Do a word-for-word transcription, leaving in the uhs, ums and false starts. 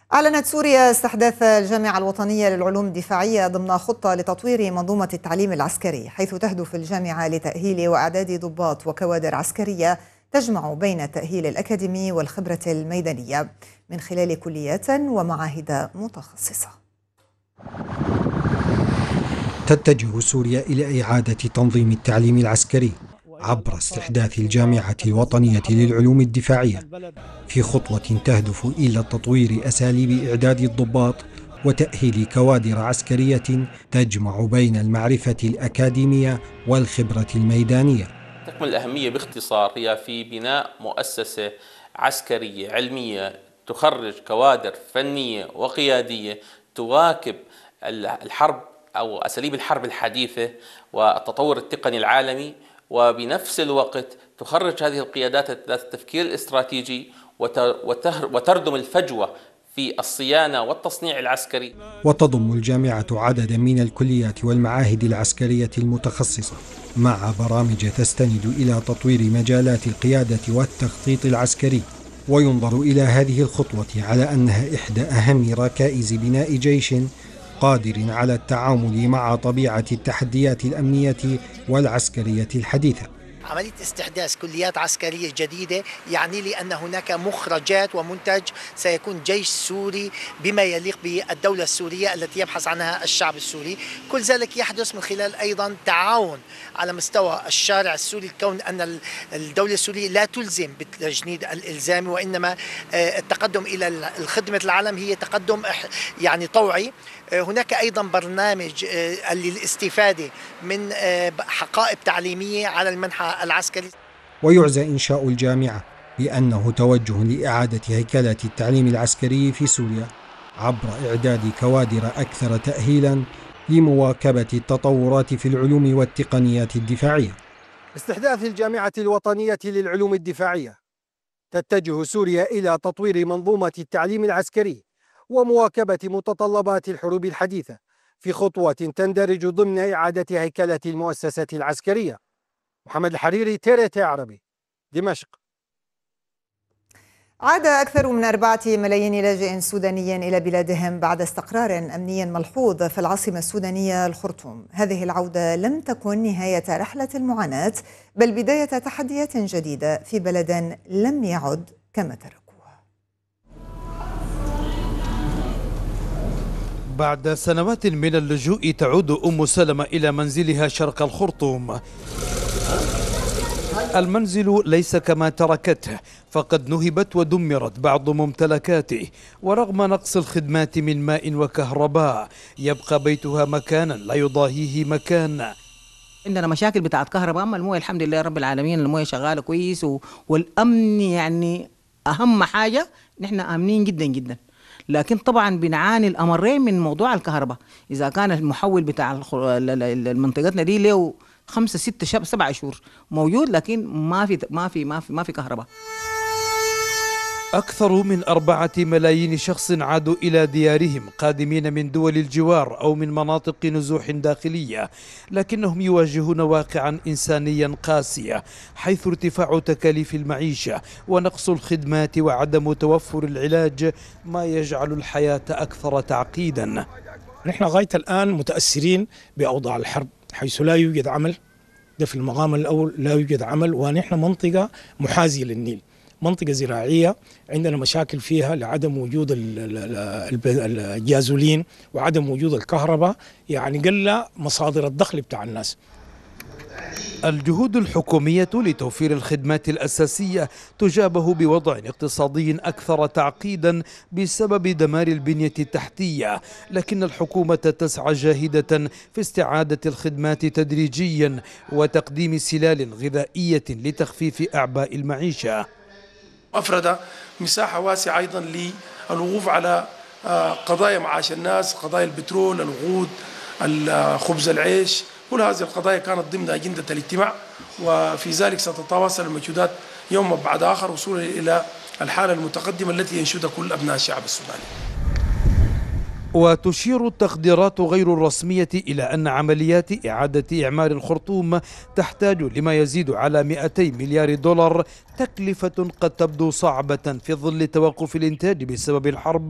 أعلنت سوريا استحداث الجامعة الوطنية للعلوم الدفاعية ضمن خطة لتطوير منظومة التعليم العسكري، حيث تهدف الجامعة لتأهيل وإعداد ضباط وكوادر عسكرية تجمع بين التأهيل الأكاديمي والخبرة الميدانية من خلال كليات ومعاهد متخصصة. تتجه سوريا إلى إعادة تنظيم التعليم العسكري عبر استحداث الجامعة الوطنية للعلوم الدفاعية في خطوة تهدف إلى تطوير أساليب إعداد الضباط وتأهيل كوادر عسكرية تجمع بين المعرفة الأكاديمية والخبرة الميدانية. تكمن الأهمية باختصار هي في بناء مؤسسة عسكرية علمية تخرج كوادر فنية وقيادية تواكب الحرب أو أساليب الحرب الحديثة والتطور التقني العالمي، وبنفس الوقت تخرج هذه القيادات ذات التفكير الاستراتيجي وتردم الفجوة في الصيانة والتصنيع العسكري. وتضم الجامعة عددا من الكليات والمعاهد العسكرية المتخصصة مع برامج تستند إلى تطوير مجالات القيادة والتخطيط العسكري، وينظر إلى هذه الخطوة على أنها إحدى أهم ركائز بناء جيش قادر على التعامل مع طبيعة التحديات الأمنية والعسكرية الحديثة. عملية استحداث كليات عسكرية جديدة يعني لي أن هناك مخرجات ومنتج سيكون جيش سوري بما يليق بالدولة السورية التي يبحث عنها الشعب السوري. كل ذلك يحدث من خلال أيضا تعاون على مستوى الشارع السوري، كون أن الدولة السورية لا تلزم بالتجنيد الإلزامي، وإنما التقدم إلى الخدمة العالم هي تقدم يعني طوعي. هناك أيضا برنامج للاستفادة من حقائب تعليمية على المنحى العسكري. ويعزى إنشاء الجامعة بأنه توجه لإعادة هيكلة التعليم العسكري في سوريا عبر إعداد كوادر أكثر تأهيلا لمواكبة التطورات في العلوم والتقنيات الدفاعية. استحداث الجامعة الوطنية للعلوم الدفاعية تتجه سوريا إلى تطوير منظومة التعليم العسكري ومواكبة متطلبات الحروب الحديثة في خطوة تندرج ضمن إعادة هيكلة المؤسسة العسكرية. محمد الحريري، تي تي عربي، دمشق. عاد أكثر من أربعة ملايين لاجئ سوداني إلى بلادهم بعد استقرار أمني ملحوظ في العاصمة السودانية الخرطوم. هذه العودة لم تكن نهاية رحلة المعاناة، بل بداية تحديات جديدة في بلد لم يعد كما تركوه. بعد سنوات من اللجوء تعود أم سلمة إلى منزلها شرق الخرطوم. المنزل ليس كما تركته، فقد نهبت ودمرت بعض ممتلكاته، ورغم نقص الخدمات من ماء وكهرباء يبقى بيتها مكانا لا يضاهيه مكان. عندنا مشاكل بتاعت كهرباء، أما المويه الحمد لله رب العالمين المويه شغالة كويس، والأمن يعني أهم حاجة، نحن آمنين جدا جدا. لكن طبعا بنعاني الأمرين من موضوع الكهرباء. إذا كان المحول بتاع منطقتنا دي له خمسة ستة شهور سبعة شهور موجود، لكن ما في ما في ما في ما في كهرباء. أكثر من أربعة ملايين شخص عادوا إلى ديارهم قادمين من دول الجوار أو من مناطق نزوح داخلية، لكنهم يواجهون واقعا إنسانيا قاسيا، حيث ارتفاع تكاليف المعيشة ونقص الخدمات وعدم توفر العلاج ما يجعل الحياة أكثر تعقيدا. نحن غاية الآن متأثرين بأوضاع الحرب، حيث لا يوجد عمل. ده في المقام الأول لا يوجد عمل، ونحن منطقة محاذية للنيل، منطقة زراعية عندنا مشاكل فيها لعدم وجود الجازولين وعدم وجود الكهرباء، يعني قل مصادر الدخل بتاع الناس. الجهود الحكومية لتوفير الخدمات الأساسية تجابه بوضع اقتصادي أكثر تعقيدا بسبب دمار البنية التحتية، لكن الحكومة تسعى جاهدة في استعادة الخدمات تدريجيا وتقديم سلال غذائية لتخفيف أعباء المعيشة. أفرد مساحة واسعة أيضا للوقوف على قضايا معاش الناس، قضايا البترول، الوقود، خبز العيش. كل هذه القضايا كانت ضمن أجندة الاجتماع، وفي ذلك ستتواصل المجهودات يوم بعد آخر وصولا إلى الحالة المتقدمة التي ينشدها كل أبناء الشعب السوداني. وتشير التقديرات غير الرسمية إلى أن عمليات إعادة إعمار الخرطوم تحتاج لما يزيد على مئتي مليار دولار، تكلفة قد تبدو صعبة في ظل توقف الإنتاج بسبب الحرب